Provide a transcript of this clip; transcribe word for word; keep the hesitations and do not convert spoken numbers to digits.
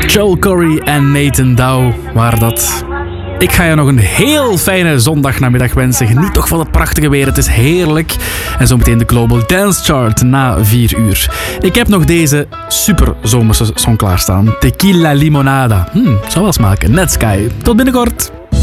Joel Corry en Nathan Dow waren dat. Ik ga je nog een heel fijne zondagnamiddag wensen. Geniet toch van het prachtige weer, het is heerlijk. En zometeen de Global Dance Chart na vier uur. Ik heb nog deze super zomerse song klaarstaan. Tequila Limonada. Hmm, zou wel smaken. Netsky. Tot binnenkort.